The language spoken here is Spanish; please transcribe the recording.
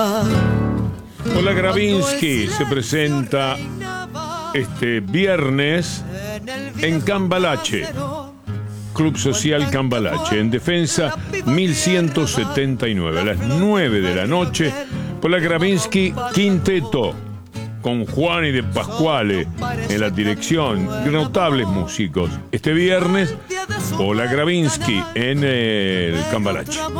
Pola Gravinsky se presenta este viernes en Cambalache, Club Social Cambalache, en Defensa 1179, a las 9 de la noche. Pola Gravinsky Quinteto, con Juan y de Pascuale en la dirección, notables músicos. Este viernes, Pola Gravinsky en el Cambalache.